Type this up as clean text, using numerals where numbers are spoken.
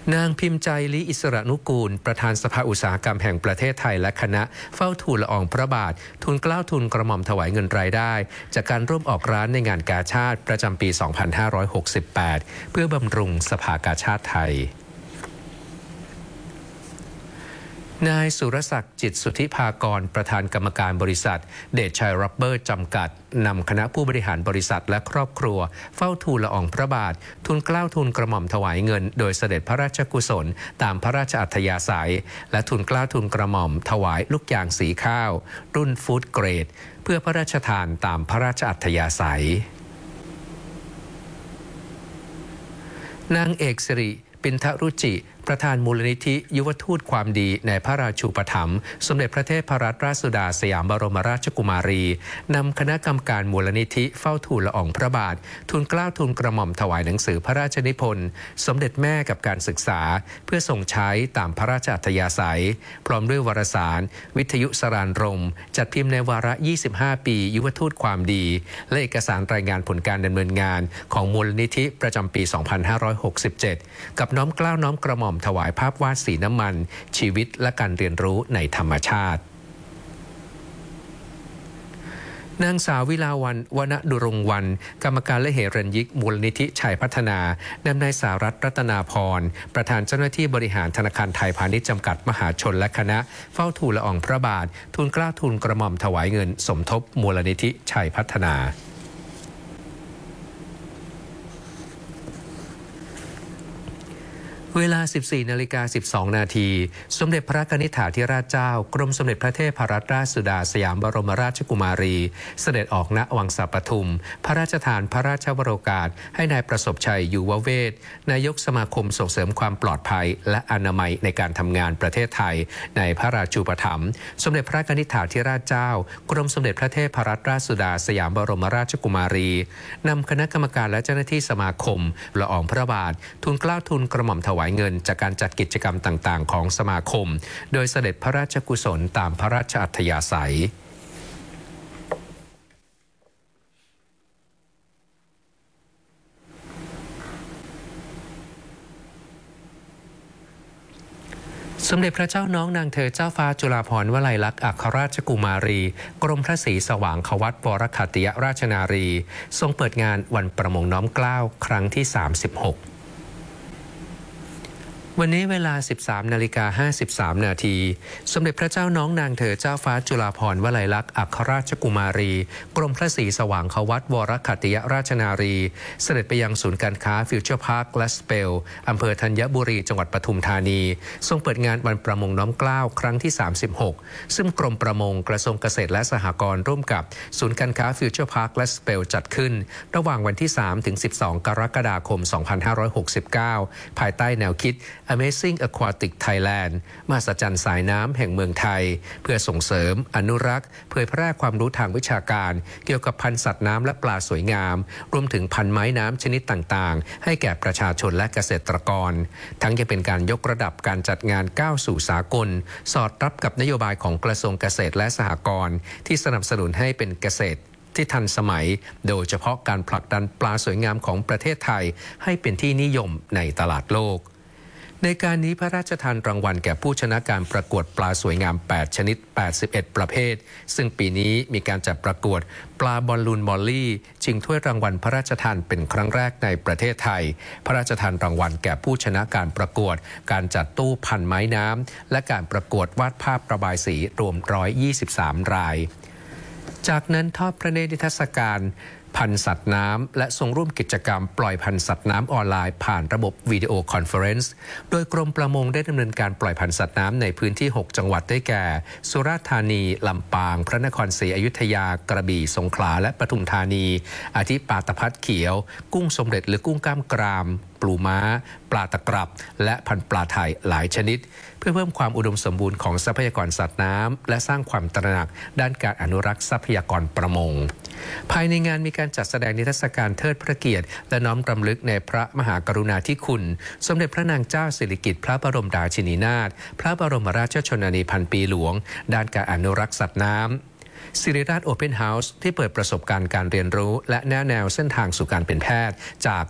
นางพิมพ์ใจลิอิสระนุกูลประธานสภาอุตสาหกรรมแห่งประเทศไทยและคณะเฝ้าทูลละอองพระบาททุนเกล้าทุนกระหม่อมถวายเงินรายได้จากการร่วมออกร้านในงานกาชาดประจำปี 2568 เพื่อบำรุงสภากาชาดไทยนายสุรศักดิ์จิตสุทธิภากรประธานกรรมการบริษัทเดชชัยรับเบอร์จำกัดนำคณะผู้บริหารบริษัทและครอบครัวเฝ้าทูลละอองพระบาททุนเกล้าทุนกระหม่อมถวายเงินโดยเสด็จพระราชกุศลตามพระราชอัธยาศัยและทุนเกล้าทุนกระหม่อมถวายลูกยางสีข้าวรุ่นฟู้ดเกรดเพื่อพระราชทานตามพระราชอัธยาศัยนางเอกสิริปินทรุจิประธานมูลนิธิยุวทูตความดีในพระราชูปถัมภ์สมเด็จพระเทพรัตนราชสุดาสยามบรมราชกุมารีนำคณะกรรมการมูลนิธิเฝ้าทูลละอองพระบาททุนเกล้าทุนกระหม่อมถวายหนังสือพระราชนิพนธ์สมเด็จแม่กับการศึกษาเพื่อส่งใช้ตามพระราชอัธยาศัยพร้อมด้วยวารสารวิทยุสรานรมจัดพิมพ์ในวาระ 25 ปียุวทูตความดีและเอกสารรายงานผลการดำเนินงานของมูลนิธิประจำปี 2567 กับน้อมเกล้าน้อมกระหม่อมถวายภาพวาดสีน้ำมันชีวิตและการเรียนรู้ในธรรมชาตินางสาววิลาวันวณดุรงค์วรรณกรรมการและเหรัญยิกมูลนิธิชัยพัฒนานำนายสารัตน์รัตนาพรประธานเจ้าหน้าที่บริหารธนาคารไทยพาณิชย์จำกัดมหาชนและคณะเฝ้าทูลละอองพระบาททุนเกล้าทุนกระหม่อมถวายเงินสมทบมูลนิธิชัยพัฒนาเวลา 14:12 นาทีสมเด็จพระกนิษฐาธิราชเจ้ากรมสมเด็จพระเทพรัตนราชสุดาสยามบรมราชกุมารีเสด็จออกณวังสาปทุมพระราชทานพระราชวโรกาสให้นายประสบชัยอยู่วเวศนายกสมาคมส่งเสริมความปลอดภัยและอนามัยในการทำงานประเทศไทยในพระราชูปถัมภ์สมเด็จพระกนิษฐาธิราชเจ้ากรมสมเด็จพระเทพรัตนราชสุดาสยามบรมราชกุมารีนำคณะกรรมการและเจ้าหน้าที่สมาคมละอองพระบาททุนเกล้าทุนกระหม่อมถวายเงินจากการจัดกิจกรรมต่างๆของสมาคมโดยเสด็จพระราชกุศลตามพระราชอัธยาศัยสมเด็จพระเจ้าน้องนางเธอเจ้าฟ้าจุฬาภรณ์วลัยลักษณ์อัครราชกุมารีกรมพระศรีสว่างควัตวรขัตติยราชนารีทรงเปิดงานวันประมงน้อมเกล้าครั้งที่ 36วันนี้เวลา 13:53 นาทีสมเด็จพระเจ้าน้องนางเธอเจ้าฟ้าจุฬาภรณ์วลัยลักษณ์อัครราชกุมารีกรมพระศรีสว่างควัตวรขัตติยราชนารีเสด็จไปยังศูนย์การค้าฟิวเจอร์พาร์คและสเปลอำเภอธัญบุรีจังหวัดปทุมธานีทรงเปิดงานวันประมงน้อมเกล้าครั้งที่ 36ซึ่งกรมประมงกระทรวงเกษตรและสหกรณ์ร่วมกับศูนย์การค้าฟิวเจอร์พาร์คและสเปลจัดขึ้นระหว่างวันที่ 3-12 กรกฎาคม 2569ภายใต้แนวคิดAmazing Aquatic Thailand มหัศจรรย์สายน้ำแห่งเมืองไทยเพื่อส่งเสริมอนุรักษ์เผยแพร่ความรู้ทางวิชาการเกี่ยวกับพันธุ์สัตว์น้ำและปลาสวยงามรวมถึงพันธุ์ไม้น้ำชนิดต่างๆให้แก่ประชาชนและเกษตรกรทั้งยังเป็นการยกระดับการจัดงานก้าวสู่สากลสอดรับกับนโยบายของกระทรวงเกษตรและสหกรณ์ที่สนับสนุนให้เป็นเกษตรที่ทันสมัยโดยเฉพาะการผลักดันปลาสวยงามของประเทศไทยให้เป็นที่นิยมในตลาดโลกในการนี้พระราชทานรางวัลแก่ผู้ชนะการประกวดปลาสวยงาม8ชนิด81ประเภทซึ่งปีนี้มีการจัดประกวดปลาบอลลูนมอลลี่ชิงถ้วยรางวัลพระราชทานเป็นครั้งแรกในประเทศไทยพระราชทานรางวัลแก่ผู้ชนะการประกวดการจัดตู้พันไม้น้ำและการประกวดวาดภาพระบายสีรวม123รายจากนั้นทอดพระเนตรนิทรรศการพันธุ์สัตว์น้ำและทรงร่วมกิจกรรมปล่อยพันธุ์สัตว์น้ำออนไลน์ผ่านระบบวิดีโอคอนเฟอเรนซ์โดยกรมประมงได้ดำเนินการปล่อยพันธุ์สัตว์น้ำในพื้นที่6จังหวัดได้แก่สุราษฎร์ธานีลำปางพระนครศรีอยุธยากระบี่สงขลาและปทุมธานีอาทิปลาตะพัดเขียวกุ้งสมเด็จหรือกุ้งกล้ามกรามปลูม้าปลาตะกรับและพันธุ์ปลาไทยหลายชนิดเพื่อเพิ่มความอุดมสมบูรณ์ของทรัพยากรสัตว์น้ำและสร้างความตระหนักด้านการอนุรักษ์ทรัพยากรประมงภายในงานมีการจัดแสดงนิทรรศการเทิดพระเกียรติและน้อมรำลึกในพระมหากรุณาธิคุณสมเด็จพระนางเจ้าสิริกิติ์พระบรมราชินีนาถพระบรมราชชนนีพันปีหลวงด้านการอนุรักษ์สัตว์น้ำศิริราชโอเพนเฮาส์ที่เปิดประสบการณ์การเรียนรู้และแนะแนวเส้นทางสู่การเป็นแพทย์จาก